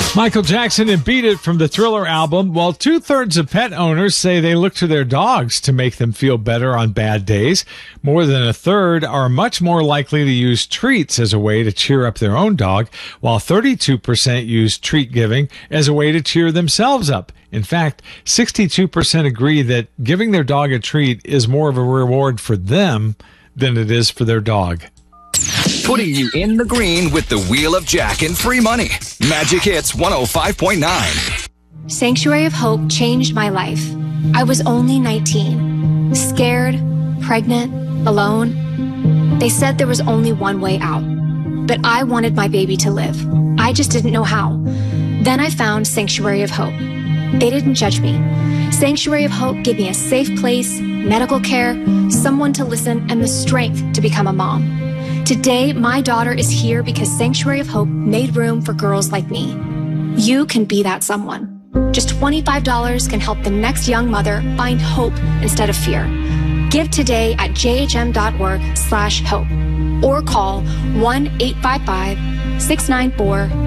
Michael Jackson and Beat It from the Thriller album. While 2/3 of pet owners say they look to their dogs to make them feel better on bad days, more than a third are much more likely to use treats as a way to cheer up their own dog, while 32% use treat giving as a way to cheer themselves up. In fact, 62% agree that giving their dog a treat is more of a reward for them than it is for their dog. Putting you in the green with the Wheel of Jack and free money. Magic Hits 105.9. Sanctuary of Hope changed my life. I was only 19, scared, pregnant, alone. They said there was only one way out, but I wanted my baby to live. I just didn't know how. Then I found Sanctuary of Hope. They didn't judge me. Sanctuary of Hope gave me a safe place, medical care, someone to listen, and the strength to become a mom. Today, my daughter is here because Sanctuary of Hope made room for girls like me. You can be that someone. Just $25 can help the next young mother find hope instead of fear. Give today at jhm.org/hope or call 1-855-694